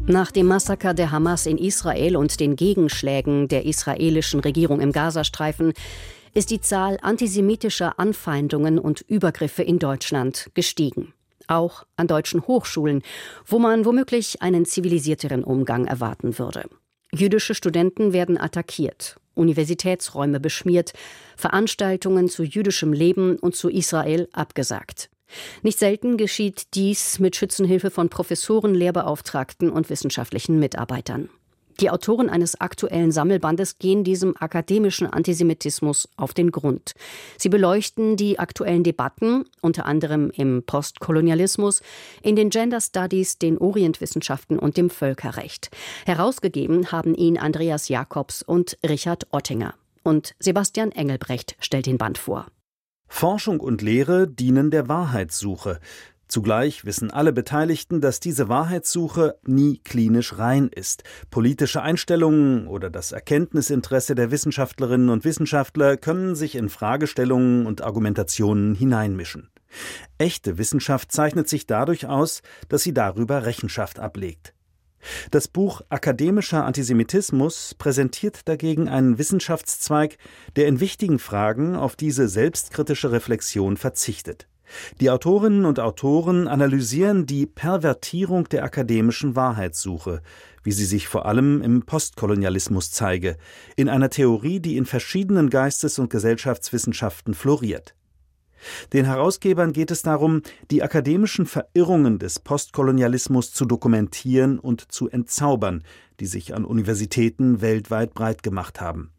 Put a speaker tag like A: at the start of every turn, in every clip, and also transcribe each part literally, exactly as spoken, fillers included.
A: Nach dem Massaker der Hamas in Israel und den Gegenschlägen der israelischen Regierung im Gazastreifen ist die Zahl antisemitischer Anfeindungen und Übergriffe in Deutschland gestiegen. Auch an deutschen Hochschulen, wo man womöglich einen zivilisierteren Umgang erwarten würde. Jüdische Studenten werden attackiert, Universitätsräume beschmiert, Veranstaltungen zu jüdischem Leben und zu Israel abgesagt. Nicht selten geschieht dies mit Schützenhilfe von Professoren, Lehrbeauftragten und wissenschaftlichen Mitarbeitern. Die Autoren eines aktuellen Sammelbandes gehen diesem akademischen Antisemitismus auf den Grund. Sie beleuchten die aktuellen Debatten, unter anderem im Postkolonialismus, in den Gender Studies, den Orientwissenschaften und dem Völkerrecht. Herausgegeben haben ihn Andreas Jacobs und Richard Ottinger. Und Sebastian Engelbrecht stellt den Band vor.
B: Forschung und Lehre dienen der Wahrheitssuche. Zugleich wissen alle Beteiligten, dass diese Wahrheitssuche nie klinisch rein ist. Politische Einstellungen oder das Erkenntnisinteresse der Wissenschaftlerinnen und Wissenschaftler können sich in Fragestellungen und Argumentationen hineinmischen. Echte Wissenschaft zeichnet sich dadurch aus, dass sie darüber Rechenschaft ablegt. Das Buch Akademischer Antisemitismus präsentiert dagegen einen Wissenschaftszweig, der in wichtigen Fragen auf diese selbstkritische Reflexion verzichtet. Die Autorinnen und Autoren analysieren die Pervertierung der akademischen Wahrheitssuche, wie sie sich vor allem im Postkolonialismus zeige, in einer Theorie, die in verschiedenen Geistes- und Gesellschaftswissenschaften floriert. Den Herausgebern geht es darum, die akademischen Verirrungen des Postkolonialismus zu dokumentieren und zu entzaubern, die sich an Universitäten weltweit breit gemacht haben.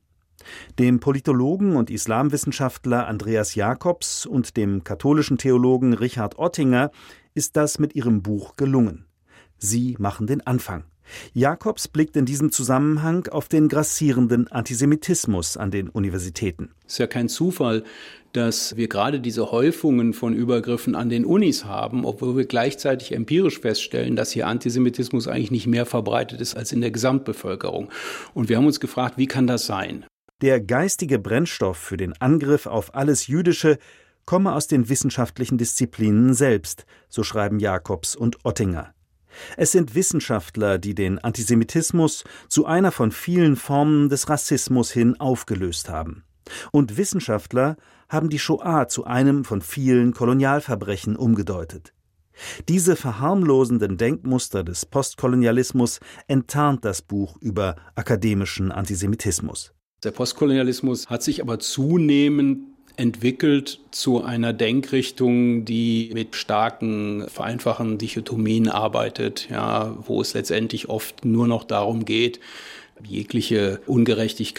B: Dem Politologen und Islamwissenschaftler Andreas Jacobs und dem katholischen Theologen Richard Ottinger ist das mit ihrem Buch gelungen. Sie machen den Anfang. Jacobs blickt in diesem Zusammenhang auf den grassierenden Antisemitismus an den Universitäten.
C: Es ist ja kein Zufall, dass wir gerade diese Häufungen von Übergriffen an den Unis haben, obwohl wir gleichzeitig empirisch feststellen, dass hier Antisemitismus eigentlich nicht mehr verbreitet ist als in der Gesamtbevölkerung. Und wir haben uns gefragt, wie kann das sein?
B: Der geistige Brennstoff für den Angriff auf alles Jüdische komme aus den wissenschaftlichen Disziplinen selbst, so schreiben Jacobs und Ottinger. Es sind Wissenschaftler, die den Antisemitismus zu einer von vielen Formen des Rassismus hin aufgelöst haben. Und Wissenschaftler haben die Shoah zu einem von vielen Kolonialverbrechen umgedeutet. Diese verharmlosenden Denkmuster des Postkolonialismus enttarnt das Buch über akademischen Antisemitismus.
C: Der Postkolonialismus hat sich aber zunehmend entwickelt zu einer Denkrichtung, die mit starken, vereinfachten Dichotomien arbeitet, ja, wo es letztendlich oft nur noch darum geht, jegliche Ungerechtigkeit